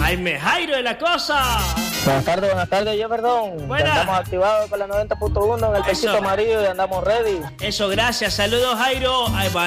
Jaime Jairo de la cosa. Buenas tardes, yo perdón. Buenas. Andamos activados con la 90.1 en el pechito amarillo y andamos ready. Eso, gracias. Saludos, Jairo. Ay,